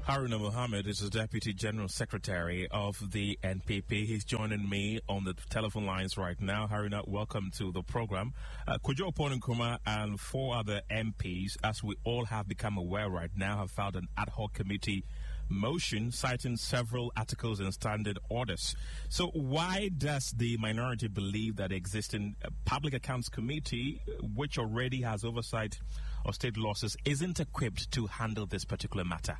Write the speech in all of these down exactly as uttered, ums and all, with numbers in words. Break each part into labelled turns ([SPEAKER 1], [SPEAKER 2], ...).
[SPEAKER 1] Haruna Mohammed is the Deputy General Secretary of the N P P. He's joining me on the telephone lines right now. Haruna, welcome to the program. Uh, Kojo Opoku-Nkrumah and four other M Ps, as we all have become aware right now, have filed an ad hoc committee motion citing several articles and standard orders. So why does the minority believe that the existing uh, Public Accounts Committee, which already has oversight of state losses, isn't equipped to handle this particular matter?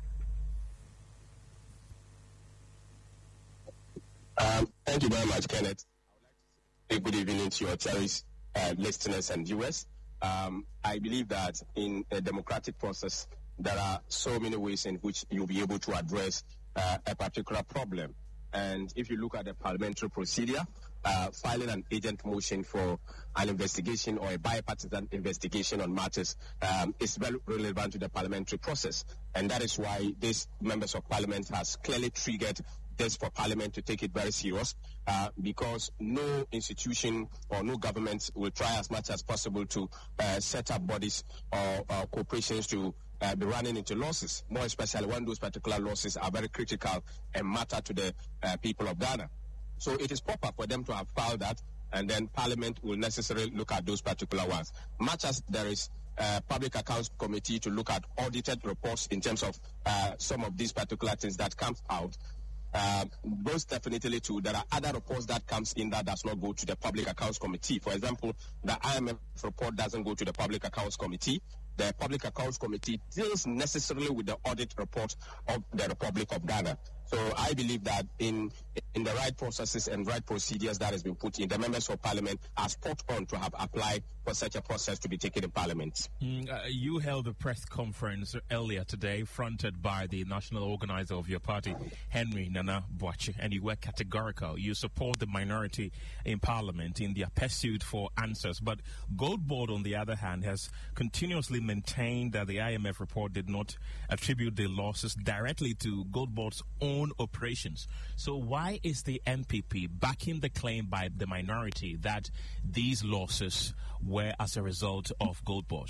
[SPEAKER 2] Um, thank you very much, Kenneth. I would like to say good evening to your cherished uh, listeners and viewers. Um, I believe that in a democratic process, there are so many ways in which you'll be able to address uh, a particular problem. And if you look at the parliamentary procedure, uh, filing an agent motion for an investigation or a bipartisan investigation on matters um, is very relevant to the parliamentary process. And that is why this members of parliament has clearly triggered this for Parliament to take it very serious, uh, because no institution or no government will try as much as possible to uh, set up bodies or uh, corporations to uh, be running into losses, more especially when those particular losses are very critical and matter to the uh, people of Ghana. So it is proper for them to have filed that, and then Parliament will necessarily look at those particular ones. Much as there is Uh, Public Accounts Committee to look at audited reports in terms of uh, some of these particular things that comes out. Uh, most definitely too, there are other reports that comes in that does not go to the Public Accounts Committee. For example, the I M F report doesn't go to the Public Accounts Committee. The Public Accounts Committee deals necessarily with the audit report of the Republic of Ghana. So I believe that in in the right processes and right procedures that has been put in, the members of Parliament are spot on to have applied for such a process to be taken in Parliament.
[SPEAKER 1] Mm, uh, you held a press conference earlier today, fronted by the national organizer of your party, Henry Nana Boakye, and you were categorical. You support the minority in Parliament in their pursuit for answers. But Gold Board, on the other hand, has continuously maintained that the I M F report did not attribute the losses directly to Gold Board's own operations. So why is the N P P backing the claim by the minority that these losses were as a result of Gold Board?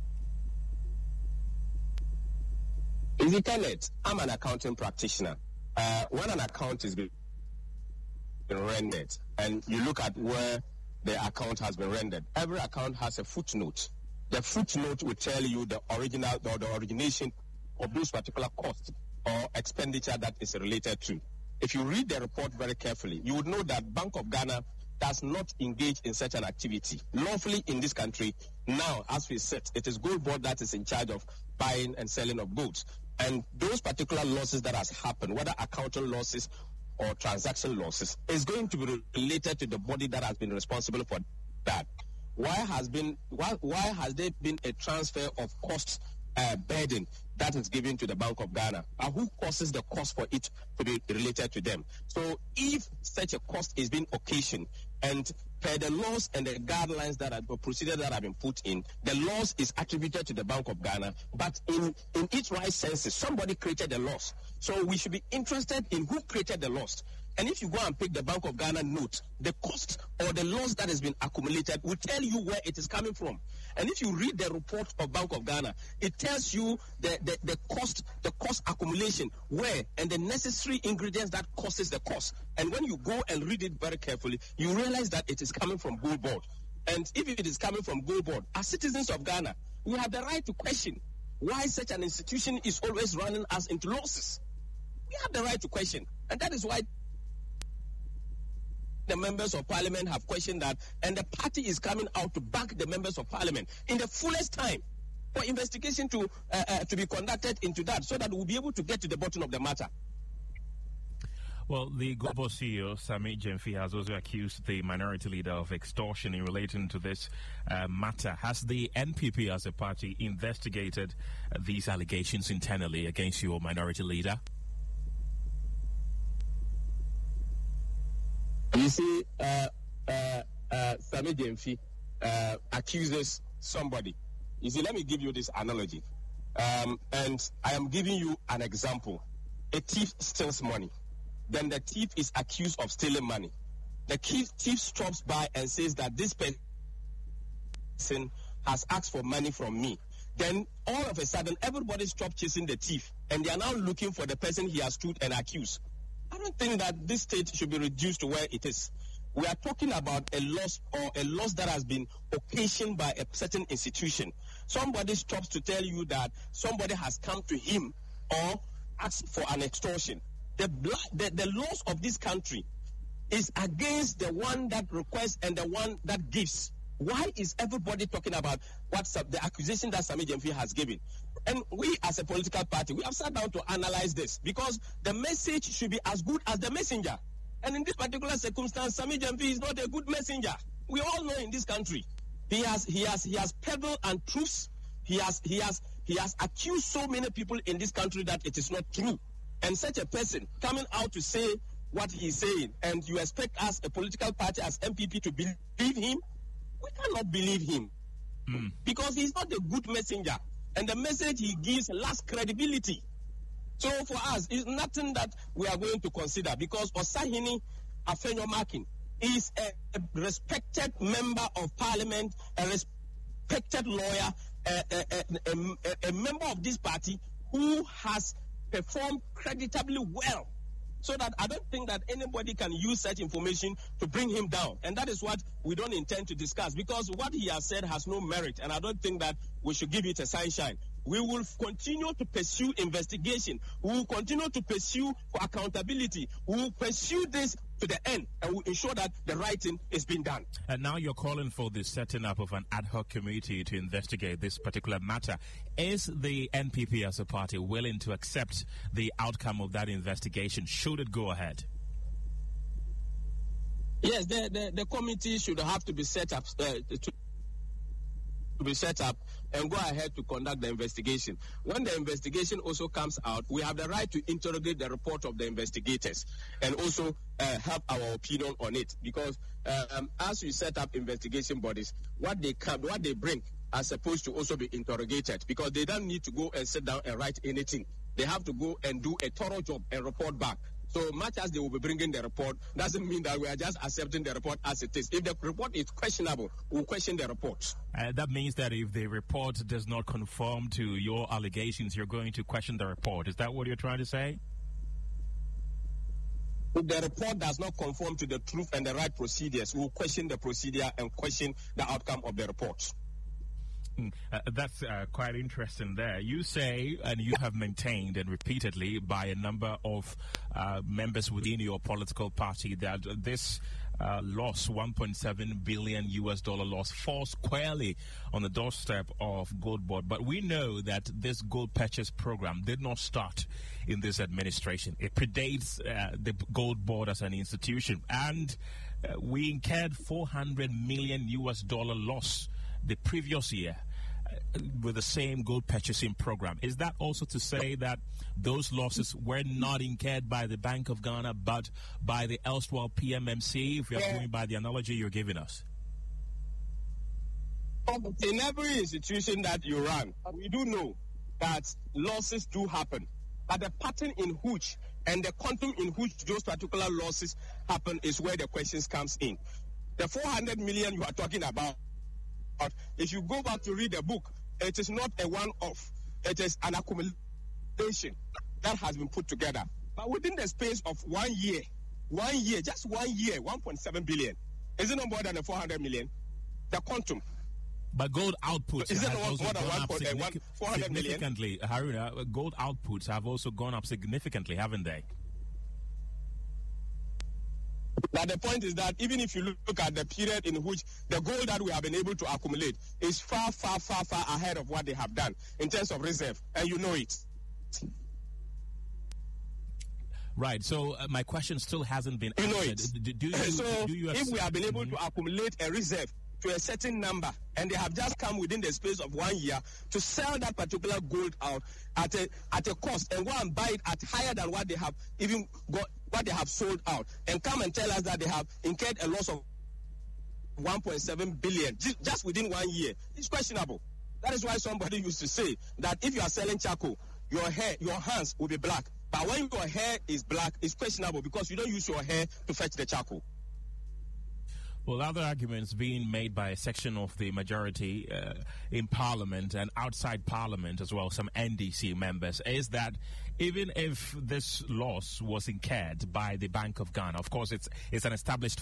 [SPEAKER 2] Is it Kenneth? I'm an accounting practitioner. Uh, when an account is being rendered, and you look at where the account has been rendered, every account has a footnote. The footnote will tell you the original or the origination of those particular costs or expenditure that is related to. If you read the report very carefully, you would know that Bank of Ghana does not engage in such an activity lawfully in this country. Now, as we said, it is Gold Board that is in charge of buying and selling of goods. And those particular losses that has happened, whether accounting losses or transaction losses, is going to be related to the body that has been responsible for that. Why has been why, why has there been a transfer of costs uh, burden that is given to the Bank of Ghana? And who causes the cost for it to be related to them? So if such a cost is being occasioned, and per the laws and the guidelines that are procedures that have been put in, the loss is attributed to the Bank of Ghana, but in, in its right senses, somebody created the loss. So we should be interested in who created the loss. And if you go and pick the Bank of Ghana note, the cost or the loss that has been accumulated will tell you where it is coming from. And if you read the report of Bank of Ghana, it tells you the, the, the cost, the cost accumulation, where, and the necessary ingredients that causes the cost. And when you go and read it very carefully, you realize that it is coming from Gold Board. And if it is coming from Gold Board, as citizens of Ghana, we have the right to question why such an institution is always running us into losses. We have the right to question. And that is why the members of Parliament have questioned that, and the party is coming out to back the members of Parliament in the fullest time for investigation to uh, uh, to be conducted into that, so that we'll be able to get to the bottom of the matter.
[SPEAKER 1] Well, the Gold Board C E O, Sammy Gyamfi, has also accused the minority leader of extortion in relating to this uh, matter. Has the N P P as a party investigated uh, these allegations internally against your minority leader?
[SPEAKER 2] You see, uh, uh, uh, Sammy Gyamfi uh, accuses somebody. You see, let me give you this analogy. Um, and I am giving you an example. A thief steals money. Then the thief is accused of stealing money. The thief, thief stops by and says that this person has asked for money from me. then all of a sudden everybody stopped chasing the thief, and they are now looking for the person he has stood and accused. I don't think that this state should be reduced to where it is. We are talking about a loss or a loss that has been occasioned by a certain institution. Somebody stops to tell you that somebody has come to him or asked for an extortion. The, the, the laws of this country is against the one that requests and the one that gives. Why is everybody talking about what's the accusation that Sammy Gyamfi has given? And we as a political party, we have sat down to analyze this because the message should be as good as the messenger. And in this particular circumstance, Sammy Gyamfi is not a good messenger. We all know in this country, he has he has he has peddled untruths. He has he has he has accused so many people in this country that it is not true. And such a person coming out to say what he's saying, and you expect us, a political party as M P P, to believe him? We cannot believe him mm. because he's not a good messenger, and the message he gives lacks credibility. So for us, it's nothing that we are going to consider because Osahini Afenyomakin is a, a respected member of parliament, a respected lawyer, a, a, a, a, a member of this party who has performed creditably well. So that I don't think that anybody can use such information to bring him down. And that is what we don't intend to discuss because what he has said has no merit. And I don't think that we should give it a sunshine. We will continue to pursue investigation. We will continue to pursue for accountability. We will pursue this to the end and will ensure that the right thing is being done.
[SPEAKER 1] And now you're calling for the setting up of an ad hoc committee to investigate this particular matter. Is the N P P as a party willing to accept the outcome of that investigation? Should it go ahead?
[SPEAKER 2] Yes, the, the, the committee should have to be set up uh, to to be set up and go ahead to conduct the investigation. When the investigation also comes out, we have the right to interrogate the report of the investigators and also uh, have our opinion on it. Because uh, um, as we set up investigation bodies, what they come, what they bring are supposed to also be interrogated because they don't need to go and sit down and write anything. They have to go and do a thorough job and report back. So much as they will be bringing the report, doesn't mean that we are just accepting the report as it is. If the report is questionable, we'll question the report.
[SPEAKER 1] Uh, that means that if the report does not conform to your allegations, you're going to question the report. Is that what you're trying to say?
[SPEAKER 2] If the report does not conform to the truth and the right procedures, we'll question the procedure and question the outcome of the report.
[SPEAKER 1] Uh, that's uh, quite interesting there. You say, and you have maintained and repeatedly by a number of uh, members within your political party that this uh, loss, one point seven billion U S dollar loss, falls squarely on the doorstep of Gold Board. But we know that this gold purchase program did not start in this administration. It predates uh, the Gold Board as an institution. And uh, we incurred four hundred million U S dollar loss the previous year uh, with the same gold purchasing program. Is that also to say that those losses were not incurred by the Bank of Ghana but by the erstwhile P M M C, if you're yeah. going by the analogy you're giving us?
[SPEAKER 2] In every institution that you run, we do know that losses do happen. But the pattern in which and the quantum in which those particular losses happen is where the questions comes in. The four hundred million you are talking about, if you go back to read the book, it is not a one-off. It is an accumulation that has been put together. But within the space of one year, one year, just one year, one point seven billion, is it no more than the four hundred million? The quantum.
[SPEAKER 1] But gold outputs
[SPEAKER 2] is it
[SPEAKER 1] have
[SPEAKER 2] more
[SPEAKER 1] also
[SPEAKER 2] than
[SPEAKER 1] gone
[SPEAKER 2] one
[SPEAKER 1] up
[SPEAKER 2] point,
[SPEAKER 1] signific-
[SPEAKER 2] uh, one, four hundred
[SPEAKER 1] significantly. Haruna, gold outputs have also gone up significantly, haven't they?
[SPEAKER 2] But the point is that even if you look at the period in which the gold that we have been able to accumulate is far, far, far, far ahead of what they have done in terms of reserve, and you know it.
[SPEAKER 1] Right. So uh, my question still hasn't been
[SPEAKER 2] you
[SPEAKER 1] answered.
[SPEAKER 2] Know it.
[SPEAKER 1] Do, do you,
[SPEAKER 2] so
[SPEAKER 1] do you
[SPEAKER 2] if we have been able
[SPEAKER 1] mm-hmm.
[SPEAKER 2] to accumulate a reserve to a certain number, and they have just come within the space of one year to sell that particular gold out at a at a cost and go and buy it at higher than what they have even got, what they have sold out, and come and tell us that they have incurred a loss of one point seven billion just within one year, it's questionable. That is why somebody used to say that if you are selling charcoal, your hair, your hands will be black. But when your hair is black, it's questionable because you don't use your hair to fetch the charcoal.
[SPEAKER 1] Well, other arguments being made by a section of the majority uh, in Parliament and outside Parliament as well, some N D C members, is that even if this loss was incurred by the Bank of Ghana, of course, it's it's an established